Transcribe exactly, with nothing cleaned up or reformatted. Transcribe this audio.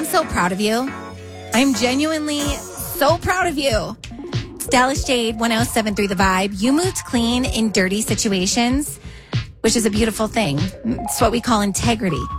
so proud of you. I'm genuinely so proud of you. It's Dallas Jade, one oh seven point three The Vibe. You moved clean in dirty situations, which is a beautiful thing. It's what we call integrity.